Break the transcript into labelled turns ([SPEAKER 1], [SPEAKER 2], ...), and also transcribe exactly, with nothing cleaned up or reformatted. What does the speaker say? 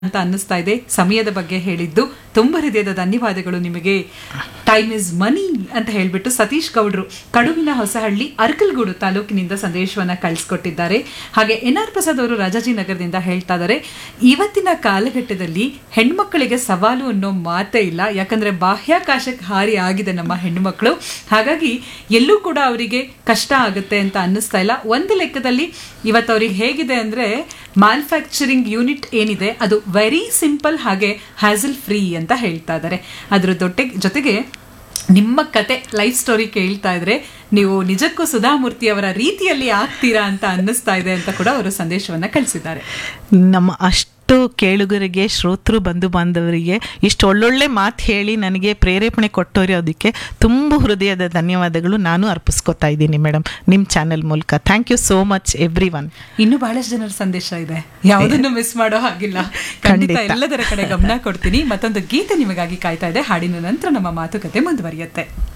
[SPEAKER 1] ಅಂತ ಅನ್ನಿಸ್ತಾ ಇದೆ. ಸಮಯದ ಬಗ್ಗೆ ಹೇಳಿದ್ದು ತುಂಬ ಹೃದಯದ ಧನ್ಯವಾದಗಳು ನಿಮಗೆ. ಟೈಮ್ ಇಸ್ ಮನಿ ಅಂತ ಹೇಳ್ಬಿಟ್ಟು ಸತೀಶ್ ಗೌಡ್ರು ಕಡುವಿನ ಹೊಸಹಳ್ಳಿ ಅರ್ಕಲ್ಗೂಡು ತಾಲೂಕಿನಿಂದ ಸಂದೇಶವನ್ನ ಕಳಿಸ್ಕೊಟ್ಟಿದ್ದಾರೆ. ಹಾಗೆ ಎನ್ ಆರ್ ಪ್ರಸಾದ್ ಅವರು ರಾಜಾಜಿನಗರದಿಂದ ಹೇಳ್ತಾ ಇದ್ದಾರೆ, ಇವತ್ತಿನ ಕಾಲಘಟ್ಟದಲ್ಲಿ ಹೆಣ್ಮಕ್ಕಳಿಗೆ ಸವಾಲು ಅನ್ನೋ ಮಾತೇ ಇಲ್ಲ. ಯಾಕಂದ್ರೆ ಬಾಹ್ಯಾಕಾಶಕ್ಕೆ ಹಾರಿ ಆಗಿದೆ ನಮ್ಮ ಹೆಣ್ಣುಮಕ್ಕಳು. ಹಾಗಾಗಿ ಎಲ್ಲೂ ಕೂಡ ಅವರಿಗೆ ಕಷ್ಟ ಆಗುತ್ತೆ ಅಂತ ಅನ್ನಿಸ್ತಾ ಇಲ್ಲ. ಒಂದು ಲೆಕ್ಕದಲ್ಲಿ ಇವತ್ತು ಅವ್ರಿಗೆ ಹೇಗಿದೆ ಅಂದ್ರೆ ಮ್ಯಾನುಫ್ಯಾಕ್ಚರಿಂಗ್ ಯೂನಿಟ್ ಏನಿದೆ ಅದು ವೆರಿ ಸಿಂಪಲ್ ಹಾಗೆ ಹ್ಯಾಸಲ್ ಫ್ರೀ ಅಂತ ಹೇಳ್ತಾ ಇದ್ದಾರೆ. ಅದ್ರ ದೊಡ್ಡ ಜೊತೆಗೆ ನಿಮ್ಮ ಕತೆ ಲೈಫ್ ಸ್ಟೋರಿ ಕೇಳ್ತಾ ಇದ್ರೆ ನೀವು ನಿಜಕ್ಕೂ ಸುಧಾಮೂರ್ತಿ ಅವರ ರೀತಿಯಲ್ಲಿ ಆಗ್ತೀರಾ ಅಂತ ಅನ್ನಿಸ್ತಾ ಇದೆ ಅಂತ ಕೂಡ ಅವರು ಸಂದೇಶವನ್ನ ಕಳಿಸಿದ್ದಾರೆ.
[SPEAKER 2] ನಮ್ಮ ಅಷ್ಟು ಕೇಳುಗರಿಗೆ, ಶ್ರೋತೃ ಬಂಧು ಬಾಂಧವರಿಗೆ ಇಷ್ಟು ಒಳ್ಳೊಳ್ಳೆ ಮಾತು ಹೇಳಿ ನನಗೆ ಪ್ರೇರೇಪಣೆ ಕೊಟ್ಟೋರೋದಕ್ಕೆ ತುಂಬ ಹೃದಯದ ಧನ್ಯವಾದಗಳು ನಾನು ಅರ್ಪಿಸ್ಕೊತಾ ಇದ್ದೀನಿ ಮೇಡಮ್ ನಿಮ್ಮ ಚಾನೆಲ್ ಮೂಲಕ. Thank you so much every one.
[SPEAKER 1] ಇನ್ನು ಬಹಳಷ್ಟು ಜನರ ಸಂದೇಶ ಇದೆ, ಯಾವುದನ್ನು ಮಿಸ್ ಮಾಡೋ ಹಾಗಿಲ್ಲ. ಖಂಡಿತ ಎಲ್ಲದರ ಕಡೆ ಗಮನ ಕೊಡ್ತೀನಿ. ಮತ್ತೊಂದು ಗೀತೆ ನಿಮಗಾಗಿ ಕಾಯ್ತಾ ಇದೆ. ಹಾಡಿನ ನಂತರ ನಮ್ಮ ಮಾತುಕತೆ ಮುಂದುವರಿಯುತ್ತೆ.